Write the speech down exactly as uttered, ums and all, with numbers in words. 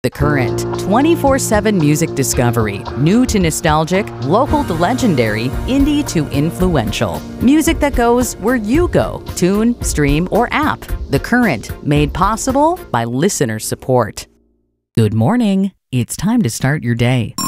The Current, twenty-four seven music discovery, new to nostalgic, local to legendary, indie to influential. Music that goes where you go, tune, stream, or app. The Current, made possible by listener support. Good morning. It's time to start your day.